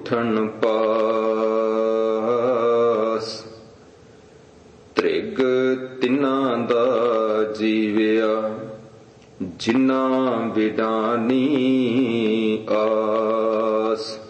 ਉਠਣ ਪਾਸ। ਤ੍ਰਿਗ ਤਿਨਾਂ ਦਾ ਜੀਵਿਆ ਜਿਨ੍ਹਾਂ ਵਿਡਾਨੀ ਆਸ।